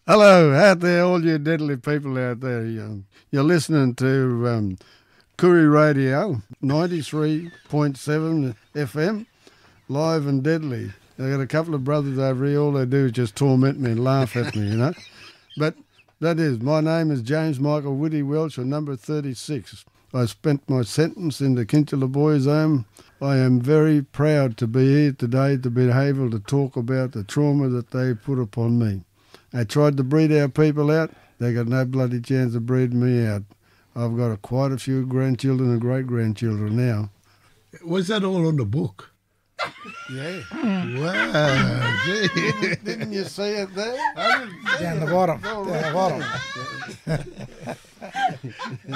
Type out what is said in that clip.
Hello, out there, all you deadly people out there. You're listening to Kuri Radio, 93.7 FM, live and deadly. I got a couple of brothers over here. All they do is just torment me and laugh at me, But that is, my name is James Michael Woody Welch, and number 36. I spent my sentence in the Kinchela Boys Home. I am very proud to be here today to be able to talk about the trauma that they put upon me. They tried to breed our people out. They got no bloody chance of breeding me out. I've got quite a few grandchildren and great-grandchildren now. Was that all on the book? Yeah. Wow. Gee. Didn't you see it there? Down the bottom. Down the bottom.